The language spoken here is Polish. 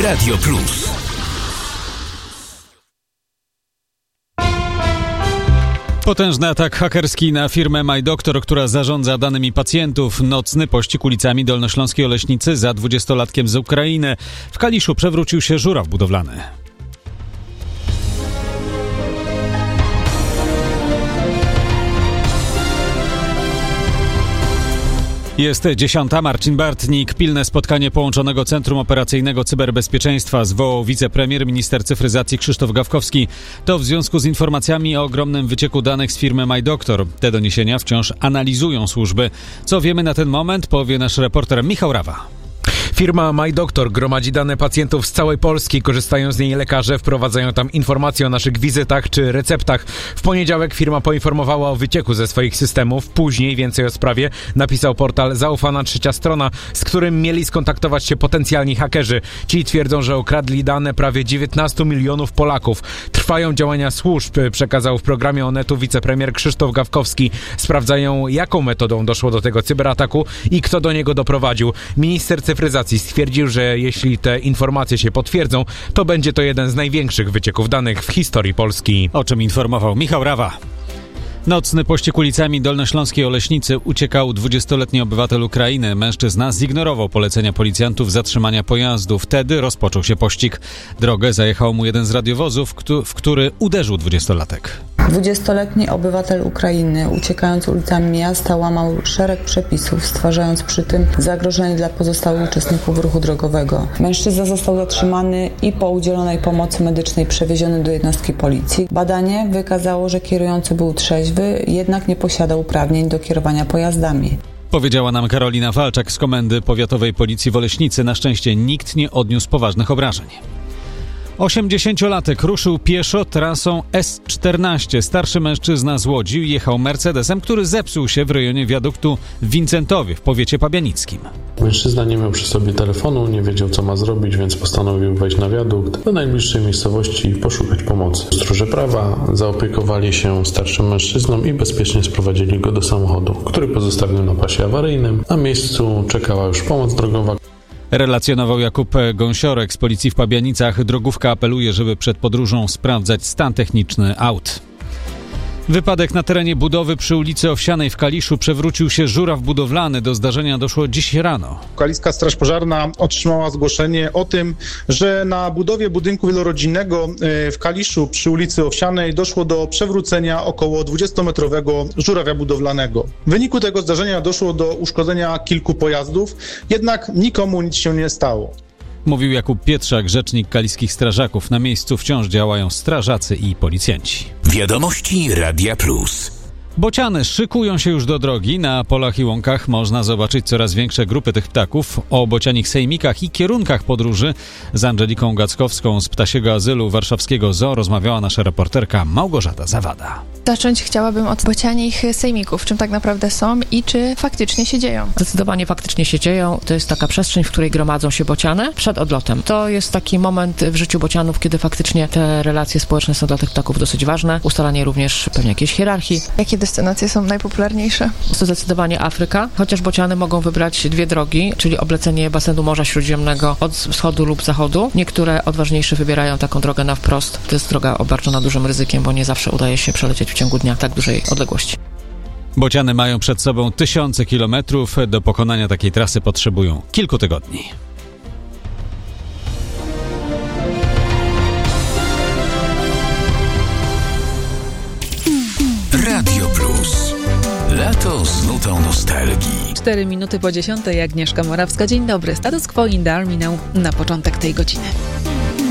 Radio Plus. Potężny atak hakerski na firmę MyDoktor, która zarządza danymi pacjentów. Nocny pościg ulicami Dolnośląskiej Oleśnicy za 20-latkiem z Ukrainy. W Kaliszu przewrócił się żuraw budowlany. Jest 10. Marcin Bartnik. Pilne spotkanie Połączonego Centrum Operacyjnego Cyberbezpieczeństwa zwołał wicepremier, minister cyfryzacji Krzysztof Gawkowski. To w związku z informacjami o ogromnym wycieku danych z firmy MyDoktor. Te doniesienia wciąż analizują służby. Co wiemy na ten moment, powie nasz reporter Michał Rawa. Firma MyDoktor gromadzi dane pacjentów z całej Polski. Korzystają z niej lekarze, wprowadzają tam informacje o naszych wizytach czy receptach. W poniedziałek firma poinformowała o wycieku ze swoich systemów. Później więcej o sprawie napisał portal Zaufana Trzecia Strona, z którym mieli skontaktować się potencjalni hakerzy. Ci twierdzą, że ukradli dane prawie 19 milionów Polaków. Trwają działania służb, przekazał w programie Onetu wicepremier Krzysztof Gawkowski. Sprawdzają, jaką metodą doszło do tego cyberataku i kto do niego doprowadził. Minister cyfryzacji stwierdził, że jeśli te informacje się potwierdzą, to będzie to jeden z największych wycieków danych w historii Polski. O czym informował Michał Rawa. Nocny pościg ulicami Dolnośląskiej Oleśnicy uciekał 20-letni obywatel Ukrainy. Mężczyzna zignorował polecenia policjantów zatrzymania pojazdu. Wtedy rozpoczął się pościg. Drogę zajechał mu jeden z radiowozów, w który uderzył 20-latek. 20-letni obywatel Ukrainy, uciekając ulicami miasta, łamał szereg przepisów, stwarzając przy tym zagrożenie dla pozostałych uczestników ruchu drogowego. Mężczyzna został zatrzymany i po udzielonej pomocy medycznej przewieziony do jednostki policji. Badanie wykazało, że kierujący był trzeźwy, jednak nie posiadał uprawnień do kierowania pojazdami. Powiedziała nam Karolina Walczak z Komendy Powiatowej Policji w Oleśnicy. Na szczęście nikt nie odniósł poważnych obrażeń. 80-latek ruszył pieszo trasą S14. Starszy mężczyzna z Łodzi jechał Mercedesem, który zepsuł się w rejonie wiaduktu w Wincentowie w powiecie pabianickim. Mężczyzna nie miał przy sobie telefonu, nie wiedział co ma zrobić, więc postanowił wejść na wiadukt do najbliższej miejscowości i poszukać pomocy. Stróże prawa zaopiekowali się starszym mężczyzną i bezpiecznie sprowadzili go do samochodu, który pozostawił na pasie awaryjnym. Na miejscu czekała już pomoc drogowa. Relacjonował Jakub Gąsiorek z policji w Pabianicach. Drogówka apeluje, żeby przed podróżą sprawdzać stan techniczny aut. Wypadek na terenie budowy przy ulicy Owsianej w Kaliszu. Przewrócił się żuraw budowlany. Do zdarzenia doszło dziś rano. Kaliska Straż Pożarna otrzymała zgłoszenie o tym, że na budowie budynku wielorodzinnego w Kaliszu przy ulicy Owsianej doszło do przewrócenia około 20-metrowego żurawia budowlanego. W wyniku tego zdarzenia doszło do uszkodzenia kilku pojazdów, jednak nikomu nic się nie stało. Mówił Jakub Pietrzak, rzecznik kaliskich strażaków. Na miejscu wciąż działają strażacy i policjanci. Wiadomości Radia Plus. Bociany szykują się już do drogi. Na polach i łąkach można zobaczyć coraz większe grupy tych ptaków. O bocianich sejmikach i kierunkach podróży z Angeliką Gackowską z Ptasiego Azylu Warszawskiego Zoo rozmawiała nasza reporterka Małgorzata Zawada. Zacząć chciałabym od bocianich sejmików. Czym tak naprawdę są i czy faktycznie się dzieją? Zdecydowanie faktycznie się dzieją. To jest taka przestrzeń, w której gromadzą się bociany przed odlotem. To jest taki moment w życiu bocianów, kiedy faktycznie te relacje społeczne są dla tych ptaków dosyć ważne. Ustalanie również pewnie jakiejś hierarchii. Jakie destynacje są najpopularniejsze? To zdecydowanie Afryka, chociaż bociany mogą wybrać dwie drogi, czyli oblecenie basenu Morza Śródziemnego od wschodu lub zachodu. Niektóre odważniejsze wybierają taką drogę na wprost. To jest droga obarczona dużym ryzykiem, bo nie zawsze udaje się przelecieć w ciągu dnia tak dużej odległości. Bociany mają przed sobą tysiące kilometrów. Do pokonania takiej trasy potrzebują kilku tygodni. Radio Plus. Lato z nutą nostalgii. 4 minuty po 10:00. Agnieszka Morawska. Dzień dobry. Status quo in the Army Now na początek tej godziny.